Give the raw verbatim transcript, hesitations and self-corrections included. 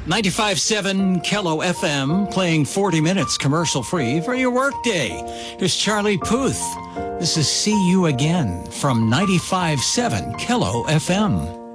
ninety-five point seven Kello F M, playing forty minutes commercial-free for your workday. Here's Charlie Puth. This is See You Again from ninety-five point seven Kello F M.